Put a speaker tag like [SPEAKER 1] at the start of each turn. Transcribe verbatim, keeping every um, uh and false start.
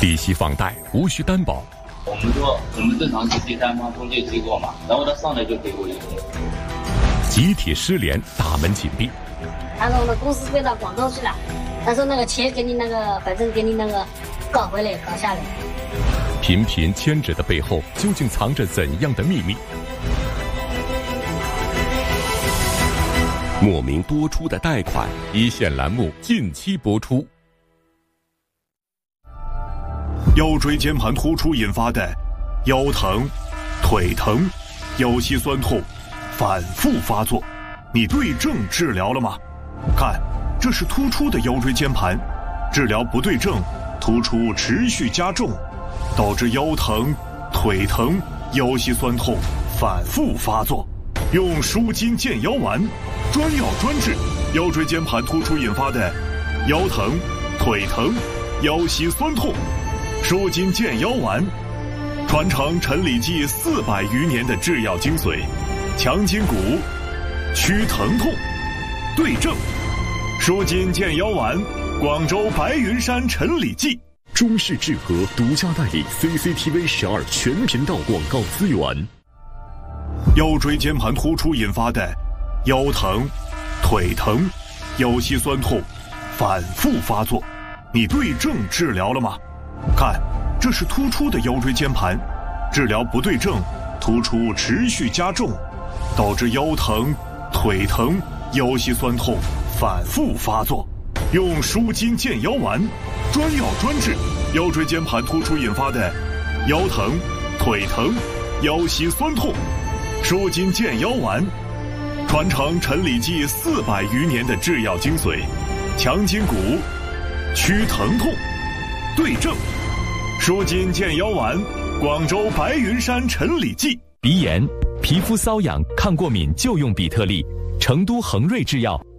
[SPEAKER 1] 利息放贷无需担保。
[SPEAKER 2] 我们说我们正常是第三方中介机构嘛，然后他上来就给我一个
[SPEAKER 1] 集体失联，大门紧闭。
[SPEAKER 3] 他说我的公司被到广州去了，他说那个钱给你那个反正给你那个搞回来搞下来。
[SPEAKER 1] 频频牵扯的背后究竟藏着怎样的秘密？莫名多出的贷款，一线栏目近期播出。
[SPEAKER 4] 腰椎间盘突出引发的腰疼、腿疼、腰膝酸痛反复发作，你对症治疗了吗？看，这是突出的腰椎间盘，治疗不对症，突出持续加重，导致腰疼、腿疼、腰膝酸痛反复发作。用舒筋健腰丸，专药专治腰椎间盘突出引发的腰疼、腿疼、腰膝酸痛。舒筋健腰丸，传承陈李济四百余年的制药精髓，强筋骨，祛疼痛，对症。舒筋健腰丸，广州白云山陈李济。
[SPEAKER 5] 中式制和独家代理 C C T V 十二全频道广告资源。
[SPEAKER 4] 腰椎间盘突出引发的腰疼、腿疼、腰膝酸痛反复发作，你对症治疗了吗？看，这是突出的腰椎间盘，治疗不对症，突出持续加重，导致腰疼、腿疼、腰膝酸痛反复发作。用舒筋健腰丸，专药专治腰椎间盘突出引发的腰疼、腿疼、腰膝酸痛。舒筋健腰丸，传承陈李济四百余年的制药精髓，强筋骨，祛疼痛，对症。舒筋健腰丸，广州白云山陈李济。
[SPEAKER 6] 鼻炎、皮肤瘙痒、抗过敏就用比特利，成都恒瑞制药。